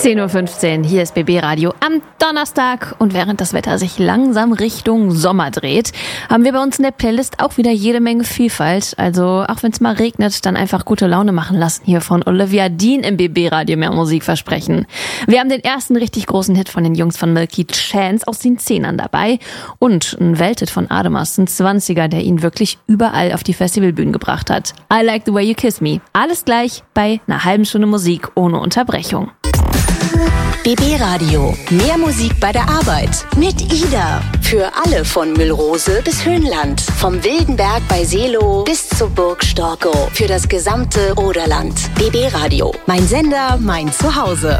10.15 Uhr, hier ist BB Radio am Donnerstag und während das Wetter sich langsam Richtung Sommer dreht, haben wir bei uns in der Playlist auch wieder jede Menge Vielfalt. Also auch wenn es mal regnet, dann einfach gute Laune machen lassen hier von Olivia Dean im BB Radio mehr Musik versprechen. Wir haben den ersten richtig großen Hit von den Jungs von Milky Chance aus den 10ern dabei und ein Welthit von Ademas, ein 20er, der ihn wirklich überall auf die Festivalbühnen gebracht hat. I Like the Way You Kiss Me. Alles gleich bei einer halben Stunde Musik ohne Unterbrechung. BB Radio. Mehr Musik bei der Arbeit. Mit Ida. Für alle von Müllrose bis Höhenland. Vom Wildenberg bei Seelow bis zur Burg Storkow. Für das gesamte Oderland. BB Radio. Mein Sender, mein Zuhause.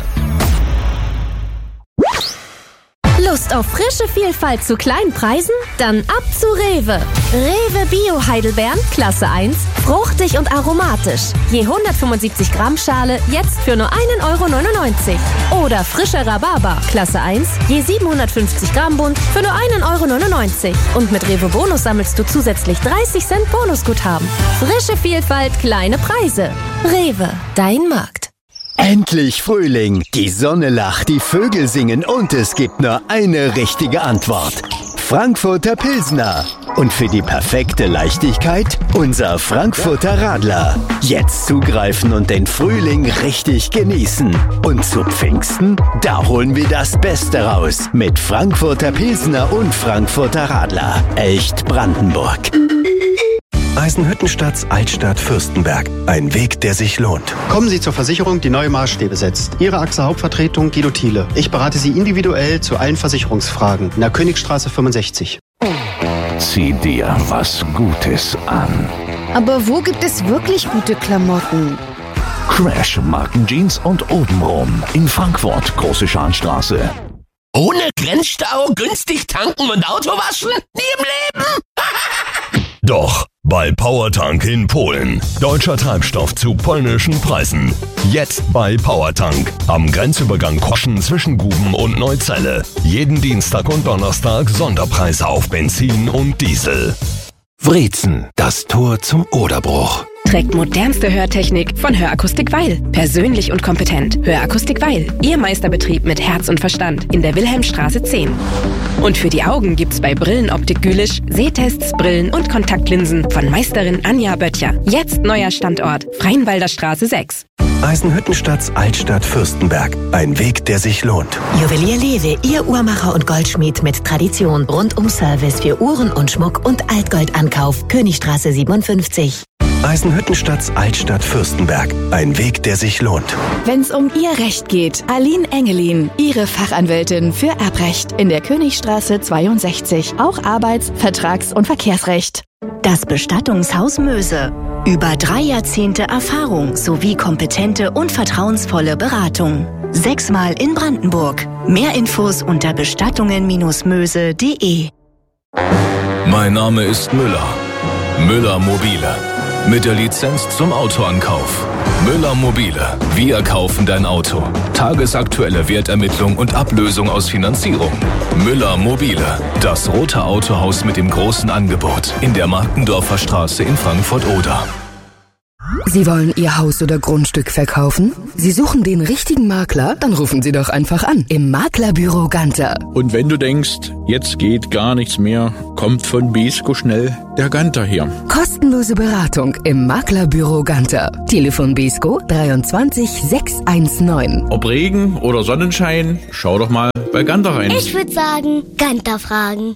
Lust auf frische Vielfalt zu kleinen Preisen? Dann ab zu Rewe. Rewe Bio Heidelbeeren, Klasse 1, fruchtig und aromatisch. Je 175 Gramm Schale, jetzt für nur 1,99 €. Oder frischer Rhabarber, Klasse 1, je 750 Gramm Bund, für nur 1,99 €. Und mit Rewe Bonus sammelst du zusätzlich 30 Cent Bonusguthaben. Frische Vielfalt, kleine Preise. Rewe, dein Markt. Endlich Frühling, die Sonne lacht, die Vögel singen und es gibt nur eine richtige Antwort. Frankfurter Pilsner. Und für die perfekte Leichtigkeit unser Frankfurter Radler. Jetzt zugreifen und den Frühling richtig genießen. Und zu Pfingsten, da holen wir das Beste raus. Mit Frankfurter Pilsner und Frankfurter Radler. Echt Brandenburg. Eisenhüttenstadt Altstadt Fürstenberg. Ein Weg, der sich lohnt. Kommen Sie zur Versicherung, die neue Maßstäbe setzt. Ihre AXA Hauptvertretung Guido Thiele. Ich berate Sie individuell zu allen Versicherungsfragen. In der Königstraße 65. Zieh dir was Gutes an. Aber wo gibt es wirklich gute Klamotten? Crash Markenjeans und obenrum. In Frankfurt, Große Scharnstraße. Ohne Grenzstau, günstig tanken und Auto waschen? Nie im Leben! Doch, bei Powertank in Polen. Deutscher Treibstoff zu polnischen Preisen. Jetzt bei Powertank. Am Grenzübergang Koschen zwischen Guben und Neuzelle. Jeden Dienstag und Donnerstag Sonderpreise auf Benzin und Diesel. Wrezen, das Tor zum Oderbruch. Trägt modernste Hörtechnik von Hörakustik Weil. Persönlich und kompetent. Hörakustik Weil. Ihr Meisterbetrieb mit Herz und Verstand in der Wilhelmstraße 10. Und für die Augen gibt's bei Brillenoptik Gülisch Sehtests, Brillen und Kontaktlinsen von Meisterin Anja Böttcher. Jetzt neuer Standort. Freienwalder Straße 6. Eisenhüttenstadt Altstadt Fürstenberg. Ein Weg, der sich lohnt. Juwelier Lewe, Ihr Uhrmacher und Goldschmied mit Tradition. Rundum Service für Uhren und Schmuck und Altgoldankauf. Königstraße 57. Eisenhüttenstadt Altstadt Fürstenberg. Ein Weg, der sich lohnt. Wenn's um Ihr Recht geht, Aline Engelin, Ihre Fachanwältin für Erbrecht in der Königstraße 62. Auch Arbeits-, Vertrags- und Verkehrsrecht. Das Bestattungshaus Möse. Über 3 Jahrzehnte Erfahrung sowie kompetente und vertrauensvolle Beratung. 6-mal in Brandenburg. Mehr Infos unter bestattungen-möse.de. Mein Name ist Müller. Müller Mobile. Mit der Lizenz zum Autoankauf. Müller Mobile. Wir kaufen dein Auto. Tagesaktuelle Wertermittlung und Ablösung aus Finanzierung. Müller Mobile. Das rote Autohaus mit dem großen Angebot in der Markendorfer Straße in Frankfurt-Oder. Sie wollen Ihr Haus oder Grundstück verkaufen? Sie suchen den richtigen Makler? Dann rufen Sie doch einfach an im Maklerbüro Ganter. Und wenn du denkst, jetzt geht gar nichts mehr, kommt von Beesko schnell der Ganter her. Kostenlose Beratung im Maklerbüro Ganter. Telefon Beesko 23 619. Ob Regen oder Sonnenschein, schau doch mal bei Ganter rein. Ich würde sagen, Ganter fragen.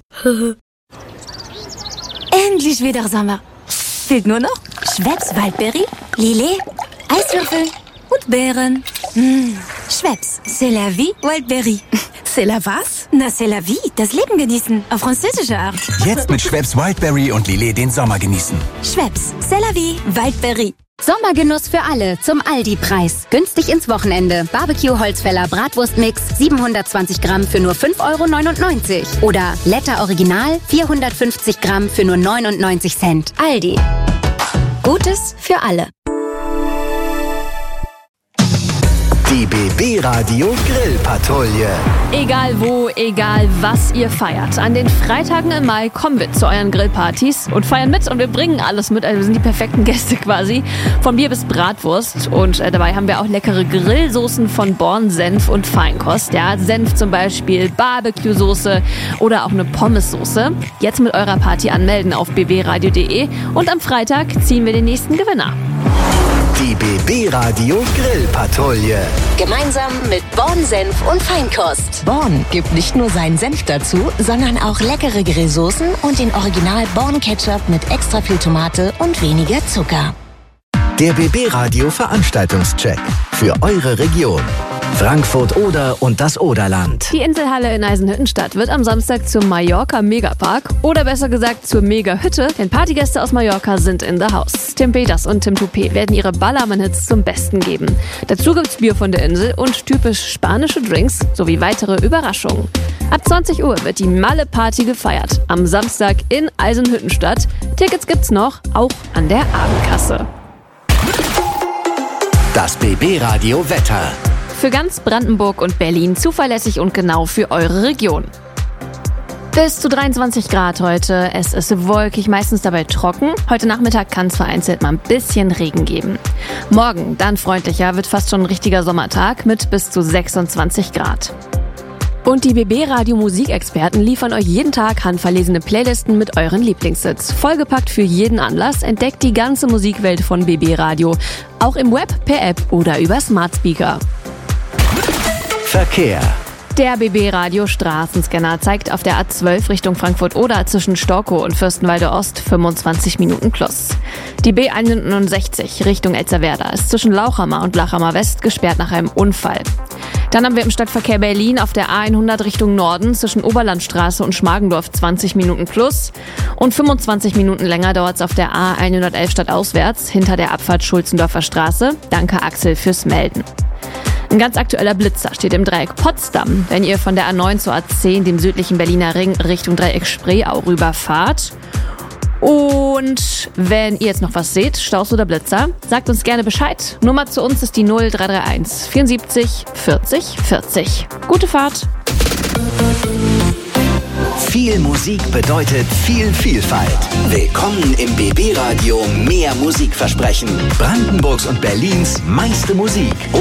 Endlich wieder Sommer. Fehlt nur noch Schweppes Waldberry, Lillet, Eiswürfel und Beeren. Schweppes, c'est la vie, Waldberry. C'est la was? Na, c'est la vie, das Leben genießen, auf französische Art. Jetzt mit Schweppes Wildberry und Lillet den Sommer genießen. Schweppes, c'est la vie, Waldberry. Sommergenuss für alle zum Aldi-Preis. Günstig ins Wochenende. Barbecue-Holzfäller Bratwurstmix 720 Gramm für nur 5,99 € Oder Letter Original 450 Gramm für nur 99 Cent. Aldi. Gutes für alle. Die BB Radio Grillpatrouille. Egal wo, egal was ihr feiert. An den Freitagen im Mai kommen wir zu euren Grillpartys und feiern mit und wir bringen alles mit. Also wir sind die perfekten Gäste quasi. Von Bier bis Bratwurst. Und dabei haben wir auch leckere Grillsoßen von Born Senf und Feinkost. Ja, Senf zum Beispiel, Barbecue-Soße oder auch eine Pommessoße. Jetzt mit eurer Party anmelden auf bbradio.de und am Freitag ziehen wir den nächsten Gewinner. Die BB Radio Grillpatrouille. Gemeinsam mit Born Senf und Feinkost. Born gibt nicht nur seinen Senf dazu, sondern auch leckere Grillsoßen und den Original Born Ketchup mit extra viel Tomate und weniger Zucker. Der BB Radio Veranstaltungscheck für eure Region. Frankfurt Oder und das Oderland. Die Inselhalle in Eisenhüttenstadt wird am Samstag zum Mallorca Megapark oder besser gesagt zur Mega-Hütte, denn Partygäste aus Mallorca sind in the house. Tim Peters und Tim Toupé werden ihre Ballermann-Hits zum Besten geben. Dazu gibt's Bier von der Insel und typisch spanische Drinks sowie weitere Überraschungen. Ab 20 Uhr wird die Malle-Party gefeiert. Am Samstag in Eisenhüttenstadt. Tickets gibt's noch, auch an der Abendkasse. Das BB Radio Wetter. Für ganz Brandenburg und Berlin zuverlässig und genau für eure Region. Bis zu 23 Grad heute. Es ist wolkig, meistens dabei trocken. Heute Nachmittag kann es vereinzelt mal ein bisschen Regen geben. Morgen, dann freundlicher, wird fast schon ein richtiger Sommertag mit bis zu 26 Grad. Und die BB-Radio-Musikexperten liefern euch jeden Tag handverlesene Playlisten mit euren Lieblingshits. Vollgepackt für jeden Anlass, entdeckt die ganze Musikwelt von BB-Radio. Auch im Web, per App oder über Smart Speaker. Verkehr. Der BB-Radio-Straßenscanner zeigt auf der A12 Richtung Frankfurt-Oder zwischen Storkow und Fürstenwalde Ost 25 Minuten plus. Die B169 Richtung Elsterwerda ist zwischen Lauchhammer und Lachhammer West gesperrt nach einem Unfall. Dann haben wir im Stadtverkehr Berlin auf der A100 Richtung Norden zwischen Oberlandstraße und Schmargendorf 20 Minuten plus. Und 25 Minuten länger dauert es auf der A111 stadtauswärts hinter der Abfahrt Schulzendorfer Straße. Danke Axel fürs Melden. Ein ganz aktueller Blitzer steht im Dreieck Potsdam, wenn ihr von der A9 zur A10, dem südlichen Berliner Ring, Richtung Dreieck Spreeau rüberfahrt. Und wenn ihr jetzt noch was seht, Staus oder Blitzer, sagt uns gerne Bescheid. Nummer zu uns ist die 0331 74 40 40. Gute Fahrt! Viel Musik bedeutet viel Vielfalt. Willkommen im BB Radio Mehr Musikversprechen. Brandenburgs und Berlins meiste Musik.